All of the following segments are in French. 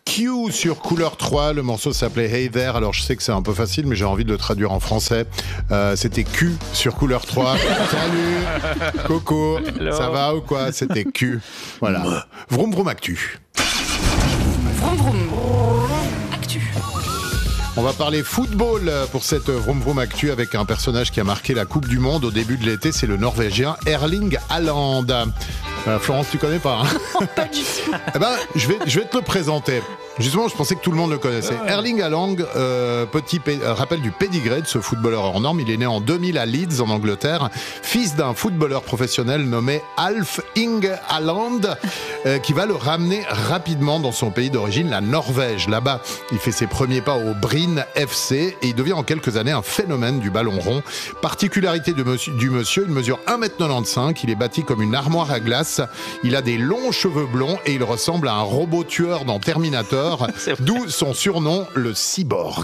Q sur Couleur 3. Le morceau s'appelait Hey There. Alors je sais que c'est un peu facile, mais j'ai envie de le traduire en français. C'était Q sur Couleur 3. Salut, Coco. Hello. Ça va ou quoi? C'était Q. Voilà. Vroom vroom actu. Vroom vroom. Actu. On va parler football pour cette Vroom Vroom Actu avec un personnage qui a marqué la Coupe du Monde au début de l'été, c'est le Norvégien Erling Haaland. Florence, tu connais pas, hein? Pas du tout. Eh ben, je vais te le présenter. Justement, je pensais que tout le monde le connaissait. Erling Haaland, rappel du pédigré de ce footballeur hors norme. Il est né en 2000 à Leeds, en Angleterre, fils d'un footballeur professionnel nommé Alf Inge Haaland, qui va le ramener rapidement dans son pays d'origine, la Norvège. Là-bas, il fait ses premiers pas au Bryne FC et il devient en quelques années un phénomène du ballon rond. Particularité du monsieur, il mesure 1m95, il est bâti comme une armoire à glace, il a des longs cheveux blonds et il ressemble à un robot tueur dans Terminator. D'où son surnom, le cyborg.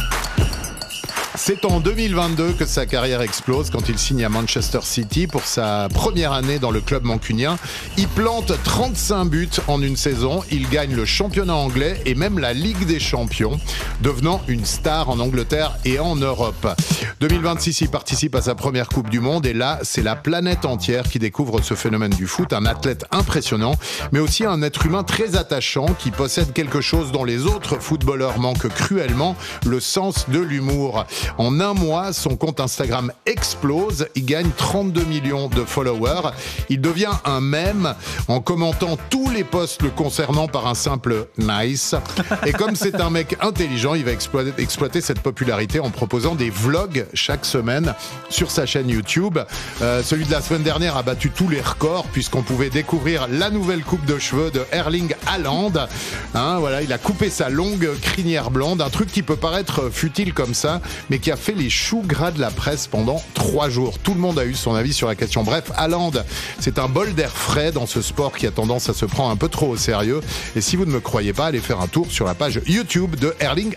C'est en 2022 que sa carrière explose quand il signe à Manchester City pour sa première année dans le club mancunien. Il plante 35 buts en une saison, il gagne le championnat anglais et même la Ligue des Champions, devenant une star en Angleterre et en Europe. 2026, il participe à sa première Coupe du Monde et là, c'est la planète entière qui découvre ce phénomène du foot, un athlète impressionnant, mais aussi un être humain très attachant qui possède quelque chose dont les autres footballeurs manquent cruellement, le sens de l'humour. En un mois, son compte Instagram explose. Il gagne 32 millions de followers. Il devient un mème en commentant tous les posts le concernant par un simple « nice ». Et comme c'est un mec intelligent, il va exploiter cette popularité en proposant des vlogs chaque semaine sur sa chaîne YouTube. Celui de la semaine dernière a battu tous les records puisqu'on pouvait découvrir la nouvelle coupe de cheveux de Erling Haaland. Hein, voilà, il a coupé sa longue crinière blonde, un truc qui peut paraître futile comme ça, mais qui a fait les choux gras de la presse pendant 3 jours. Tout le monde a eu son avis sur la question. Bref, Haaland, c'est un bol d'air frais dans ce sport qui a tendance à se prendre un peu trop au sérieux. Et si vous ne me croyez pas, allez faire un tour sur la page YouTube de Erling